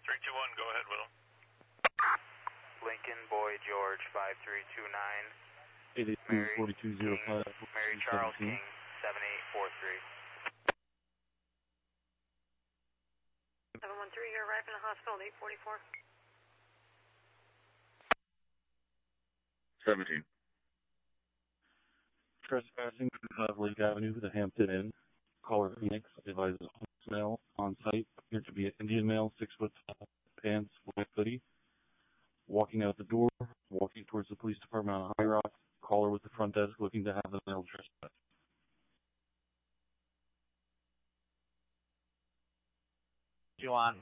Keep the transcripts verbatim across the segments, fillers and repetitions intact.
three two one, go ahead, Will. Lincoln Boy George five three two nine. eight eight two, four two zero five. Mary Charles King seven eight four three. seven one three, you're arriving at the hospital at eight forty-four. seventeen. Trespassing of Lake Avenue to the Hampton Inn. Caller Phoenix advises male on site appeared to be an Indian male, six foot tall, pants, white hoodie. Walking out the door, walking towards the police department on High Rock. Caller with the front desk looking to have the male trespass. You on?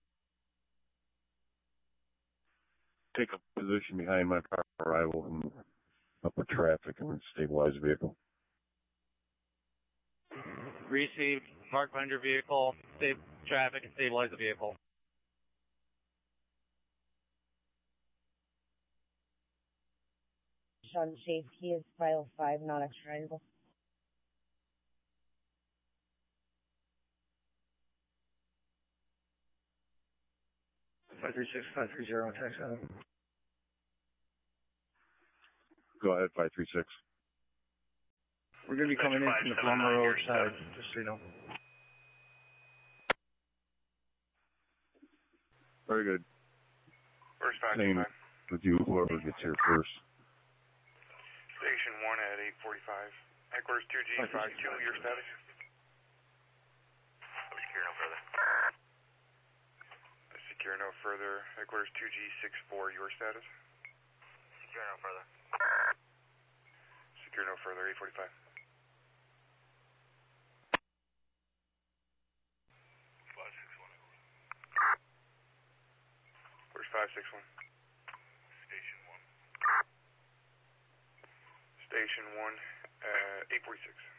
Take a position behind my car arrival and up with traffic and stabilize the vehicle. Received. Park behind your vehicle, save traffic, and stabilize the vehicle. Sean Shafe, he is file five, not extraditable. five three six, five three zero, tax seven. Go ahead, five three six. We're going to be coming in from the Palmer Road side, just so you know. Very good. First five Same with you, whoever gets here first. Station one at eight forty-five. Headquarters two G five two, your status? Secure no further. Secure no further. Headquarters two G six four, your status? Secure no further. Secure no further, eight forty-five. five six one. Where's five six one? Station one. Station one at eight forty-six.